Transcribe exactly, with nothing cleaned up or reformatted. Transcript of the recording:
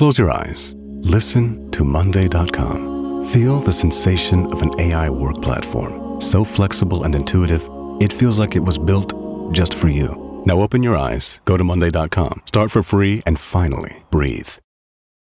Close your eyes. Listen to Monday dot com. Feel the sensation of an A I work platform. So flexible and intuitive, it feels like it was built just for you. Now open your eyes, go to Monday dot com, start for free, and finally breathe.